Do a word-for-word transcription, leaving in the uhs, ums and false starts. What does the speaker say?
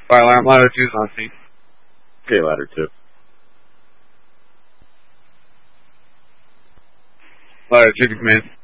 Fire alarm, ladder two's on scene. Okay, ladder two. Ladder two to command.